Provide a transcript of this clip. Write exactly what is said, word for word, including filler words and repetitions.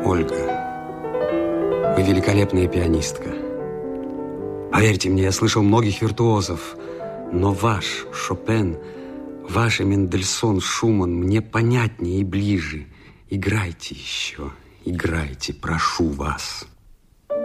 Ольга, вы великолепная пианистка. Поверьте мне, я слышал многих виртуозов, но ваш Шопен, ваш Мендельсон, Шуман мне понятнее и ближе. Играйте еще, играйте, прошу вас.